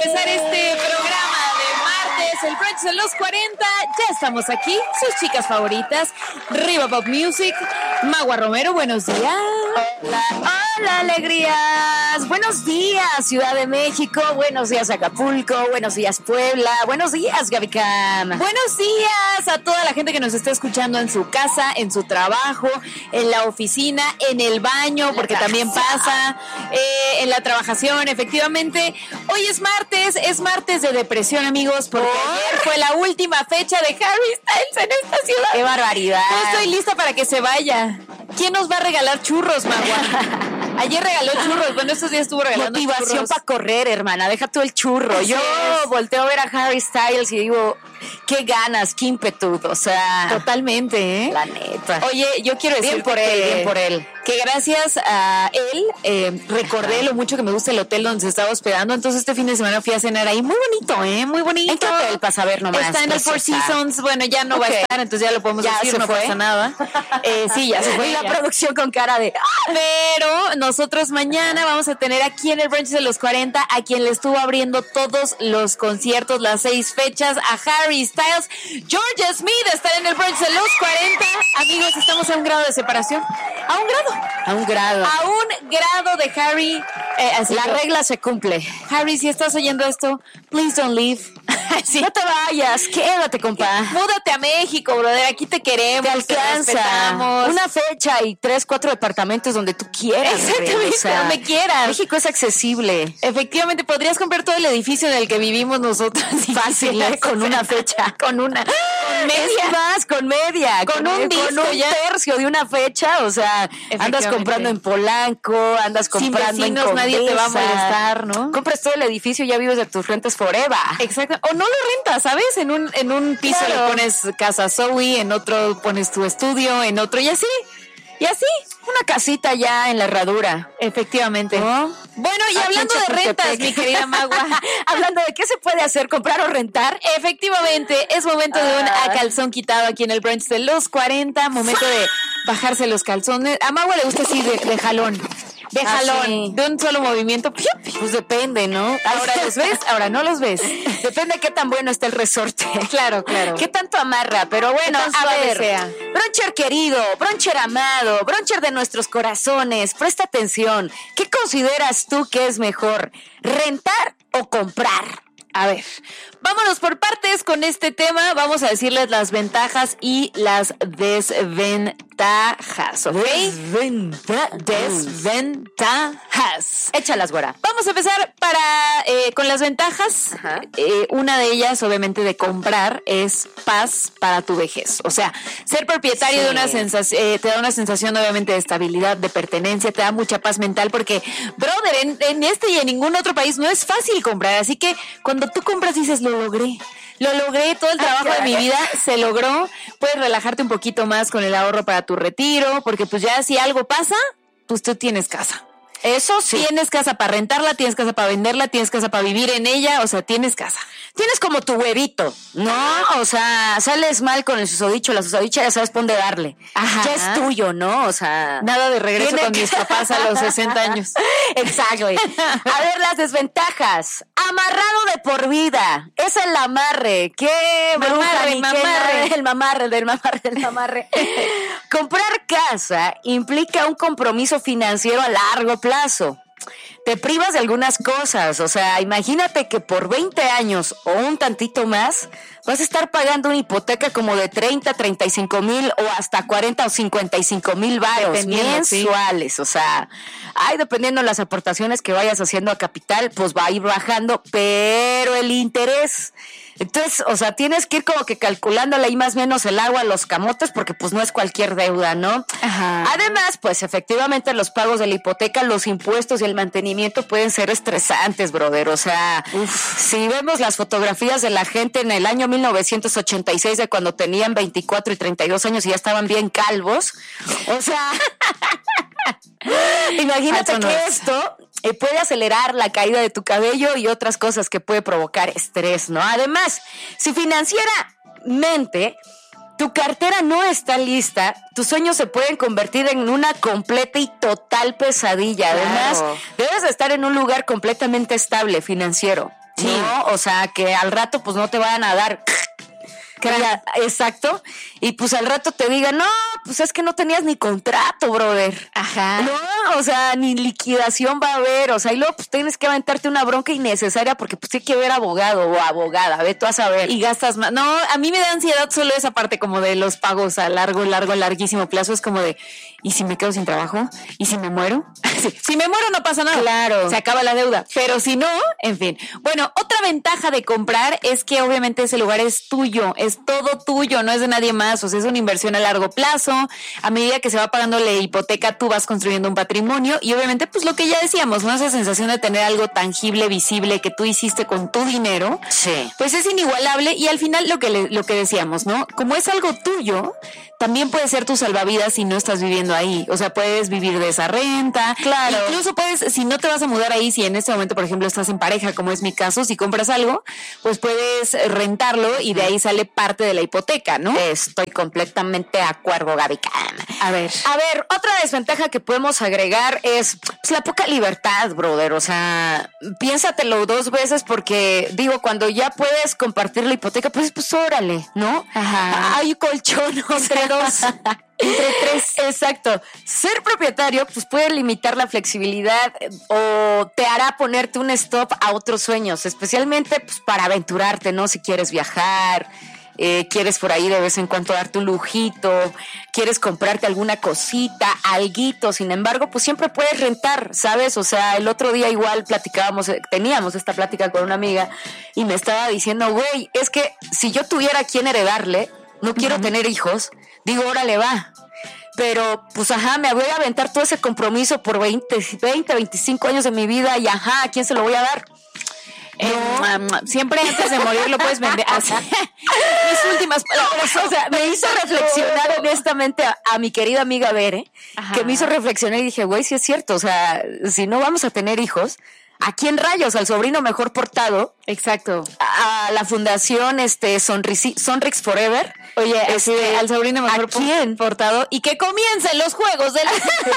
empezar este programa de martes, el brunch de los 40. Ya estamos aquí, sus chicas favoritas, Riva Pop Music, Magua Romero, buenos días. Hola, alegrías. Buenos días, Ciudad de México. Buenos días, Acapulco. Buenos días, Puebla. Buenos días, Gaby Cam. Buenos días a toda la gente que nos está escuchando en su casa, en su trabajo, en la oficina, en el baño, porque también pasa, en la trabajación, efectivamente. Hoy es martes de depresión, amigos, porque ayer fue la última fecha de Harry Styles en esta ciudad. ¡Qué barbaridad! No estoy lista para que se vaya. ¿Quién nos va a regalar churros, Magua? Ayer regaló churros, bueno, estos días estuvo regalando motivación para correr, hermana, deja tú el churro. Yo volteo a ver a Harry Styles y digo, qué ganas, qué ímpetu, o sea. Totalmente, ¿eh? La neta. Oye, yo quiero decir bien por él. Que gracias a él recordé lo mucho que me gusta el hotel donde se estaba hospedando, entonces este fin de semana fui a cenar ahí, muy bonito, muy bonito. ¿En qué hotel para saber nomás? Está en el Four Seasons, bueno, ya no va a estar, entonces ya lo podemos decir, no pasa nada. Sí, ya se fue. Y la producción con cara de... Pero nosotros mañana vamos a tener aquí en el brunch de los 40 a quien le estuvo abriendo todos los conciertos, las 6 fechas, a Harry Styles. Georgia Smith estará en el brunch de los 40. Amigos, estamos a un grado de separación. A un grado de Harry. La regla se cumple. Harry, si estás oyendo esto, please don't leave. Sí. No te vayas, quédate, compa. Múdate a México, brother, aquí te queremos, te alcanza. Una fecha y 3-4 departamentos donde tú quieras. Exactamente, o sea, donde quieras. México es accesible. Efectivamente, podrías comprar todo el edificio en el que vivimos nosotros. Fácil, con una fecha. Con media. Con media. Con un tercio de una fecha, o sea, andas comprando en Polanco, andas comprando en Condesa. Nadie te va a molestar, ¿no? Compras todo el edificio y ya vives de tus rentas forever. Exacto. O no lo rentas, ¿sabes? En un piso le pones casa Zoe, en otro pones tu estudio, en otro y así. Una casita ya en la herradura. Efectivamente. ¿No? Bueno, y hablando de rentas, mi querida Magua. Hablando de qué se puede hacer, comprar o rentar. Efectivamente, es momento de un a calzón quitado aquí en el brunch de los 40. Momento de bajarse los calzones. A Magua le gusta así de jalón. De jalón, de un solo movimiento. Pues depende, ¿no? Ahora los ves, ahora no los ves. Depende de qué tan bueno está el resorte. Claro. Qué tanto amarra, pero bueno, a ver. Broncher querido, broncher amado, broncher de nuestros corazones, presta atención. ¿Qué consideras tú que es mejor, rentar o comprar? A ver, vámonos por partes con este tema. Vamos a decirles las ventajas y las desventajas, ¿ok? Desventajas. Échalas, güera. Vamos a empezar con las ventajas. Una de ellas, obviamente, de comprar es paz para tu vejez. O sea, ser propietario de una sensación, te da una sensación, obviamente, de estabilidad, de pertenencia, te da mucha paz mental porque, brother, en este y en ningún otro país no es fácil comprar. Así que cuando tú compras dices, lo logré, todo el trabajo de mi vida se logró. Puedes relajarte un poquito más con el ahorro para tu retiro, porque pues ya si algo pasa, pues tú tienes casa. Eso sí. Tienes casa para rentarla, tienes casa para venderla, tienes casa para vivir en ella, o sea, tienes casa. Tienes como tu huevito, ¿no? O sea, sales mal con el susodicho, la susodicha ya sabes por dónde darle. Ajá. Ya es tuyo, ¿no? O sea... Nada de regreso con mis papás a los 60 años. Exacto. A ver, las desventajas. Amarrado de por vida. Es el amarre. ¡Qué bruja! El mamarre. Comprar casa implica un compromiso financiero a largo plazo. Te privas de algunas cosas, o sea, imagínate que por 20 años o un tantito más vas a estar pagando una hipoteca como de 30, 35 mil o hasta 40 o 55 mil varos mensuales, sí. O sea, dependiendo de las aportaciones que vayas haciendo a capital, pues va a ir bajando, pero el interés... Entonces, o sea, tienes que ir como que calculándole ahí más o menos el agua a los camotes porque pues no es cualquier deuda, ¿no? Ajá. Además, pues efectivamente los pagos de la hipoteca, los impuestos y el mantenimiento pueden ser estresantes, brother. O sea, si vemos las fotografías de la gente en el año 1986 de cuando tenían 24 y 32 años y ya estaban bien calvos, o sea... Imagínate que esto puede acelerar la caída de tu cabello y otras cosas que puede provocar estrés, ¿no? Además, si financieramente tu cartera no está lista, tus sueños se pueden convertir en una completa y total pesadilla. Además, debes estar en un lugar completamente estable financiero. Sí. ¿No? O sea, que al rato pues no te vayan a dar... Exacto. Y pues al rato te digan, no, pues es que no tenías ni contrato, brother. Ajá. No, o sea, ni liquidación va a haber. O sea, y luego pues tienes que aventarte una bronca innecesaria porque pues tiene que haber abogado o abogada, ve tú a saber. Y gastas más. No, a mí me da ansiedad solo esa parte como de los pagos a larguísimo plazo. Es como de, ¿y si me quedo sin trabajo? ¿Y si me muero? Sí. Si me muero no pasa nada. Claro. Se acaba la deuda. Pero si no, en fin. Bueno, otra ventaja de comprar es que obviamente ese lugar es tuyo, es todo tuyo, no es de nadie más. O sea, es una inversión a largo plazo. A medida que se va pagando la hipoteca, tú vas construyendo un patrimonio y obviamente pues lo que ya decíamos, ¿no? Esa sensación de tener algo tangible, visible que tú hiciste con tu dinero, sí, pues es inigualable. Y al final lo que decíamos, ¿no? Como es algo tuyo, también puede ser tu salvavidas si no estás viviendo ahí. O sea, puedes vivir de esa renta. Claro. Incluso puedes, si no te vas a mudar ahí, si en este momento, por ejemplo, estás en pareja, como es mi caso, si compras algo, pues puedes rentarlo y de ahí sale parte de la hipoteca, ¿no? Estoy completamente de acuerdo, Gaby. A ver, otra desventaja que podemos agregar es pues, la poca libertad, brother. O sea, piénsatelo 2 veces porque, digo, cuando ya puedes compartir la hipoteca, pues órale, ¿no? Ajá. Hay colchón entre 2. Entre 3. Exacto. Ser propietario pues puede limitar la flexibilidad o te hará ponerte un stop a otros sueños, especialmente pues para aventurarte, ¿no? Si quieres viajar, quieres por ahí de vez en cuando darte un lujito, quieres comprarte alguna cosita, alguito. Sin embargo, pues siempre puedes rentar, ¿sabes? O sea, el otro día igual teníamos esta plática con una amiga y me estaba diciendo, güey, es que si yo tuviera a quien heredarle, no quiero tener hijos, digo, órale, va. Pero, pues, me voy a aventar todo ese compromiso por 25 años de mi vida y, ¿a quién se lo voy a dar? Siempre antes de morir lo puedes vender. Mis últimas palabras. O sea, me hizo reflexionar honestamente a mi querida amiga Bere, que me hizo reflexionar y dije, güey, sí es cierto. O sea, si no vamos a tener hijos, ¿a quién rayos? ¿Al sobrino mejor portado? Exacto. A la fundación Sonrix Forever. Oye, al sobrino mejor portado y que comiencen los juegos del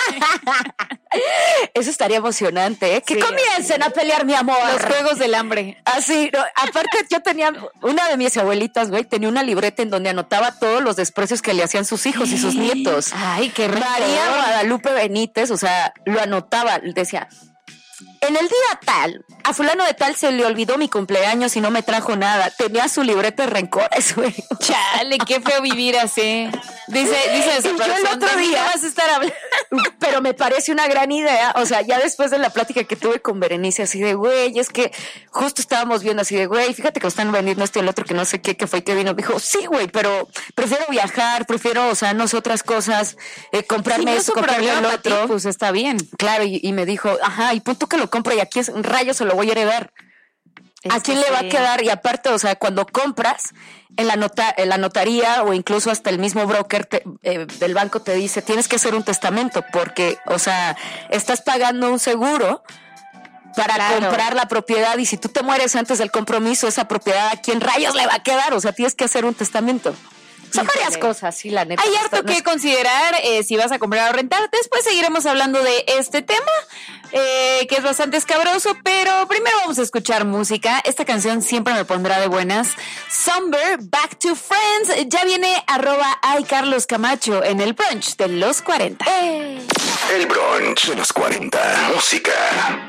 Eso estaría emocionante, ¿eh? Que comiencen a pelear, mi amor. Los juegos del hambre. Así, no, aparte yo tenía, una de mis abuelitas, güey, tenía una libreta en donde anotaba todos los desprecios que le hacían sus hijos y sus nietos. Ay, qué rico. María Guadalupe Benítez, o sea, lo anotaba, decía, en el día tal, a fulano de tal se le olvidó mi cumpleaños y no me trajo nada. Tenía su libreta de rencores, güey. Chale, qué feo vivir así. Dice esa persona. Yo el otro día vas a estar hablando. Pero me parece una gran idea. O sea, ya después de la plática que tuve con Berenice, así de, güey, es que justo estábamos viendo así de, güey, fíjate que están vendiendo esto y el otro que no sé qué, que fue que vino. Me dijo, sí, güey, pero prefiero viajar, o sea, no sé, otras cosas, comprarme eso, comprarme el otro. Pues está bien. Claro, y me dijo, y punto que lo compro y aquí es un rayo, se lo voy a heredar. ¿A quién le va a quedar? Y aparte, o sea, cuando compras en la notaría o incluso hasta el mismo broker del banco te dice, tienes que hacer un testamento porque, o sea, estás pagando un seguro para comprar la propiedad y si tú te mueres antes del compromiso, esa propiedad, ¿a quién rayos le va a quedar? O sea, tienes que hacer un testamento. Son varias cosas, sí, la neta. Hay harto que considerar si vas a comprar o rentar. Después seguiremos hablando de este tema, que es bastante escabroso, pero primero vamos a escuchar música. Esta canción siempre me pondrá de buenas. Somber, Back to Friends. Ya viene @Carlos Camacho en el brunch de los 40. El brunch de los 40. Música.